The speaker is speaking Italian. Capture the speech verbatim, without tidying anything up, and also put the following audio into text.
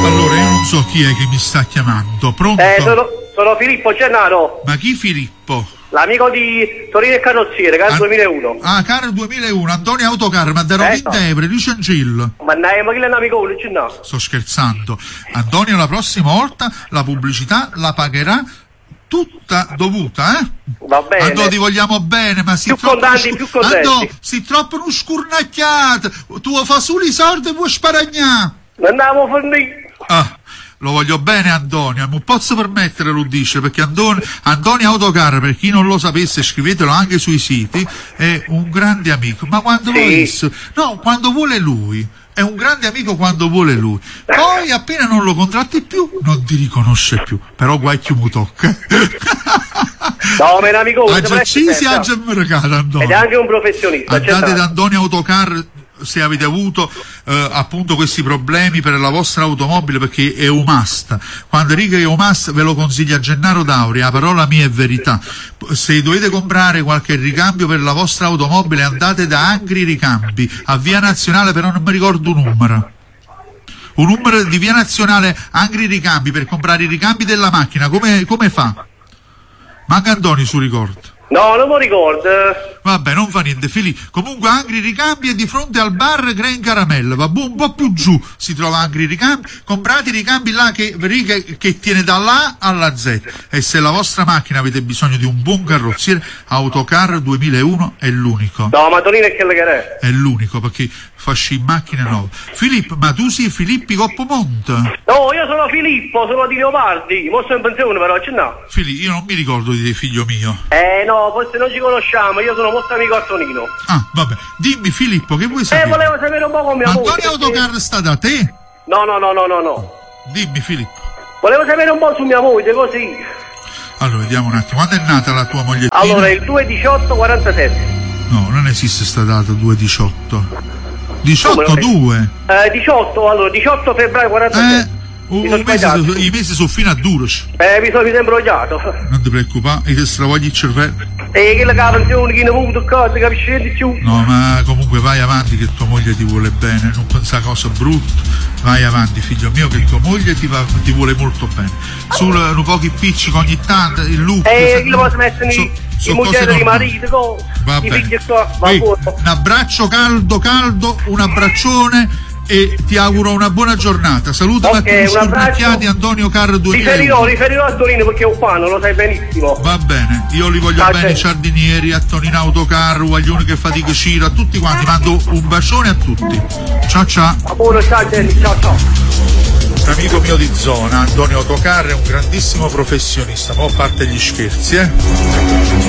Allora, io non so chi è che mi sta chiamando. Pronto? Eh, sono, sono Filippo Gennaro. Ma chi Filippo? L'amico di Torino e Carrozziere, Car An- duemilauno. Ah, Car duemilauno, Antonio Autocar, ma da Eh, Rovintevere, di Cencillo. Ma ne ma chi è un amico uno, no? Sto scherzando. Antonio, la prossima volta la pubblicità la pagherà tutta dovuta, eh? Va bene. Andò, ti vogliamo bene, ma si Più troppo contanti, più contenti. Andò, si troppo non scurnacchiate. Tu fa solo i soldi e vuoi sparagnare. Andiamo a fornire. Ah, lo voglio bene Antonio, non posso permettere, lo dice, perché Antonio, Antonio Autocar, per chi non lo sapesse, scrivetelo anche sui siti, è un grande amico, ma quando Sì. lo visto, no, quando vuole lui, è un grande amico quando vuole lui, poi appena non lo contratti più, non ti riconosce più, però guai chi mi tocca. No, ma è un amico uno. Ha già cisi, ha già mercato Antonio. Ed è anche un professionista. Andate da Antonio Autocar se avete avuto eh, appunto questi problemi per la vostra automobile, perché è un must. Quando dico è un must ve lo consiglia Gennaro Dauri, la parola mia è verità. Se dovete comprare qualche ricambio per la vostra automobile, andate da Angri Ricambi a Via Nazionale, però non mi ricordo un numero. Un numero di Via Nazionale Angri Ricambi per comprare i ricambi della macchina. Come, come fa? Manca Antonio su ricordo. No, non mi ricordo. Vabbè, non fa niente, Fili. Comunque Angri Ricambi è di fronte al bar Gran Caramella, va un po' più giù si trova Angri Ricambi. Comprate i ricambi là che, che, che tiene dall'A alla Z. E se la vostra macchina avete bisogno di un buon carrozziere, Autocar duemilauno è l'unico. No, ma Torino è quello che è. È l'unico, perché fasci in macchine nuove. Filippo, ma tu sei Filippi Coppomonte? No, io sono Filippo, sono di Leopardi. Mo sono in pensione però, c'è no. Fili, io non mi ricordo di te, figlio mio. Eh no, forse non ci conosciamo, io sono molto amico a Tonino. Ah, vabbè. Dimmi Filippo, che vuoi Eh, sapere? volevo sapere un po' come mia moglie. Antonio Autocar sta da te? No, no, no, no, no, no. Dimmi Filippo. Volevo sapere un po' su mia moglie, così. Allora, vediamo un attimo. Quando è nata la tua mogliettina? Allora, il due diciotto quarantasette. No, non esiste sta data, due diciotto. diciotto due? Eh, diciotto, allora, diciotto febbraio quarantasette. Eh, un, un mese, so- i mesi sono fino a Duros. Eh, mi sono mi sono imbrogliato. Non ti preoccupare, e ti stravogli il cervello. E che la pensione, chi ne ha avuto cose, capisci di più? No, ma comunque vai avanti che tua moglie ti vuole bene, non pensa a cose brutte. Vai avanti, figlio mio, che tua moglie ti, va, ti vuole molto bene. Solo un po' che piccica ogni tanto, il look. Eh, chi lo posso mettere so, in so moglie di marito, co? Va I bene. figli qua, va Ehi, buono. un abbraccio caldo, caldo, un abbraccione e ti auguro una buona giornata. Salutami Ok, a tutti un gli abbraccio. scornacchiati, Antonio Car duemila. Riferirò, riferirò a Torino perché è un fan, lo sai benissimo. Va bene, io li voglio Ah, bene, certo. i giardinieri, a Tonino Autocar, Guaglione che fatica Ciro, a tutti quanti, mando un bacione a tutti. Ciao ciao. Va buono, ciao Jenny, ciao ciao. Un amico mio di zona, Antonio Autocar, è un grandissimo professionista, ma a parte gli scherzi, eh.